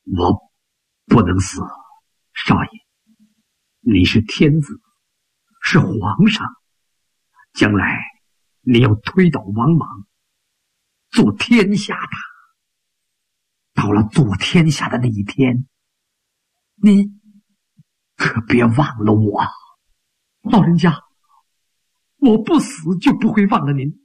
我不能死，少爷，你是天子，是皇上，将来你要推倒王莽，做天下大。到了做天下的那一天，你可别忘了我。老人家，我不死就不会忘了您。